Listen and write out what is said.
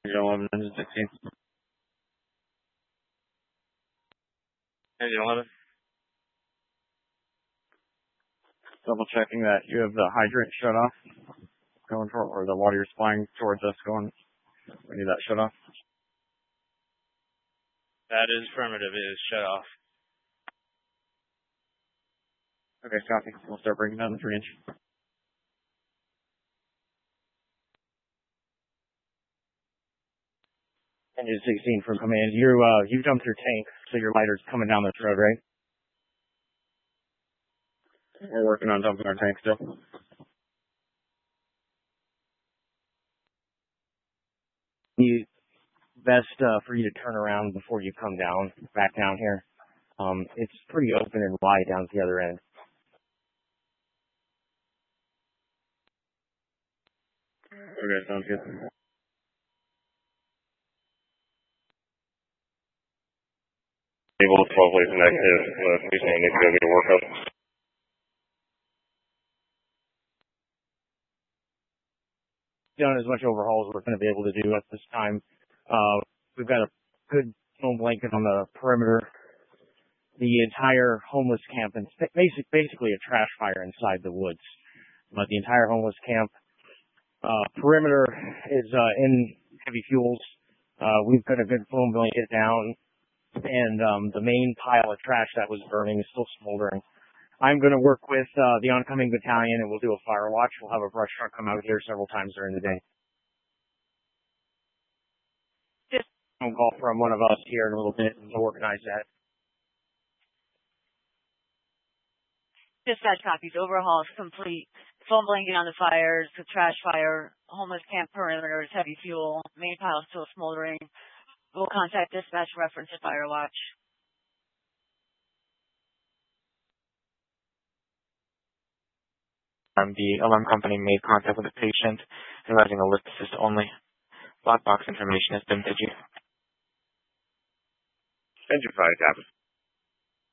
Engine 11, engine 16. Engine 11. Double checking that you have the hydrant shut off. Going for, or the water you're supplying towards us going. We need that shut off. That is affirmative. It is shut off. Okay, copy. We'll start bringing down the 3-inch. Engine 16 from command. You jumped your tank, so your lighter's coming down this road, right? We're working on dumping our tank still. Best for you to turn around before you come down, back down here. It's pretty open and wide down at the other end. Okay, sounds good. Able 12 leads negative, using a nuclear to work up. Done as much overhaul as we're going to be able to do at this time. We've got a good foam blanket on the perimeter. The entire homeless camp, and basically a trash fire inside the woods. But the entire homeless camp perimeter is in heavy fuels. We've got a good foam blanket down, and the main pile of trash that was burning is still smoldering. I'm going to work with the oncoming battalion, and we'll do a fire watch. We'll have a brush truck come out here several times during the day. Just a phone call from one of us here in a little bit to organize that. Dispatch copies. Overhaul is complete. Foam blanket on the fires, the trash fire, homeless camp perimeters, heavy fuel, main pile still smoldering. We'll contact dispatch reference to fire watch. The alarm company made contact with the patient, advising a lift assist only. Black box information has been to you. Engine 5, copy.